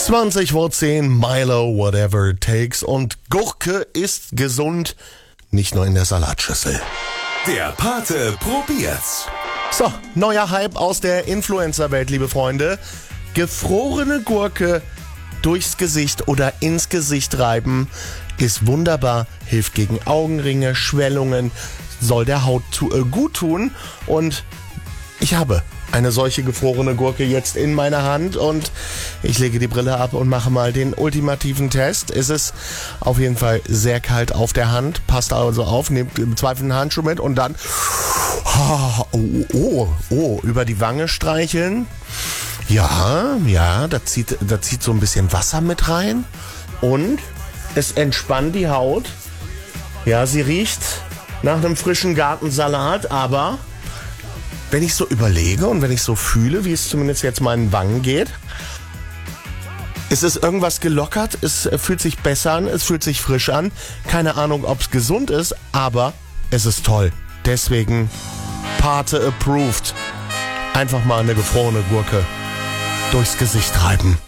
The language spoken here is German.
20:10, Milo, whatever it takes. Und Gurke ist gesund, nicht nur in der Salatschüssel. Der Pate probiert's. So, neuer Hype aus der Influencer-Welt, liebe Freunde. Gefrorene Gurke durchs Gesicht oder ins Gesicht reiben ist wunderbar, hilft gegen Augenringe, Schwellungen, soll der Haut gut tun. Und ich habe eine solche gefrorene Gurke jetzt in meiner Hand und ich lege die Brille ab und mache mal den ultimativen Test. Es ist auf jeden Fall sehr kalt auf der Hand, passt also auf, nehmt im Zweifel einen Handschuh mit und dann über die Wange streicheln. Ja, da zieht so ein bisschen Wasser mit rein und es entspannt die Haut. Ja, sie riecht nach einem frischen Gartensalat, aber wenn ich so überlege und wenn ich so fühle, wie es zumindest jetzt meinen Wangen geht, ist es irgendwas gelockert, es fühlt sich besser an, es fühlt sich frisch an. Keine Ahnung, ob es gesund ist, aber es ist toll. Deswegen Pate approved. Einfach mal eine gefrorene Gurke durchs Gesicht reiben.